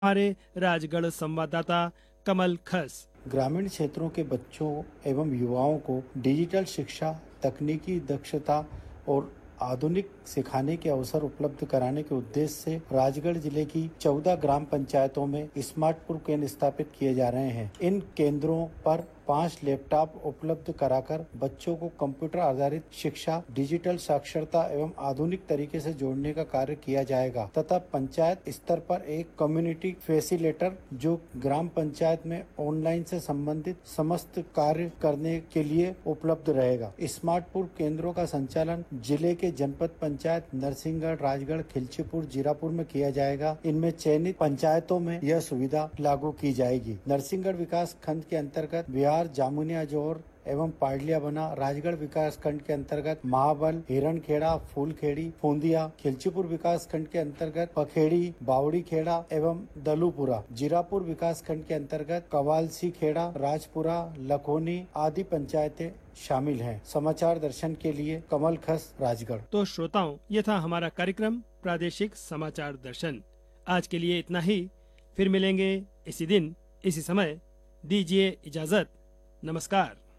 हमारे राजगढ़ संवाददाता कमल खस। ग्रामीण क्षेत्रों के बच्चों एवं युवाओं को डिजिटल शिक्षा, तकनीकी दक्षता और आधुनिक सिखाने के अवसर उपलब्ध कराने के उद्देश्य से राजगढ़ जिले की 14 ग्राम पंचायतों में स्मार्टपुर केंद्र स्थापित किए जा रहे हैं। इन केंद्रों पर 5 लैपटॉप उपलब्ध कराकर बच्चों को कंप्यूटर आधारित शिक्षा, डिजिटल साक्षरता एवं आधुनिक तरीके से जोड़ने का कार्य किया जाएगा तथा पंचायत स्तर पर एक कम्युनिटी फैसिलिटेटर जो ग्राम पंचायत में ऑनलाइन से संबंधित समस्त कार्य करने के लिए उपलब्ध रहेगा। स्मार्टपुर केंद्रों का संचालन जिले के जनपद पंचायत नरसिंहगढ़, राजगढ़, खिलचीपुर, जीरापुर में किया जाएगा। इनमें चयनित पंचायतों में यह सुविधा लागू की जाएगी। नरसिंहगढ़ विकास खंड के अंतर्गत बिहार, जामुनिया जोर एवं पाडलिया बना, राजगढ़ विकास खंड के अंतर्गत महाबल, हिरणखेड़ा, फूलखेड़ी, फूंदिया, खिलचीपुर विकास खंड के अंतर्गत पखेड़ी, बावड़ी खेड़ा एवं दलूपुरा, जीरापुर विकास खंड के अंतर्गत कवालसी खेड़ा, राजपुरा, लखोनी आदि पंचायतें शामिल हैं। समाचार दर्शन के लिए कमल खस, राजगढ़। तो श्रोताओं, ये था हमारा कार्यक्रम प्रादेशिक समाचार दर्शन। आज के लिए इतना ही। फिर मिलेंगे इसी दिन इसी समय। दीजिए इजाजत। नमस्कार।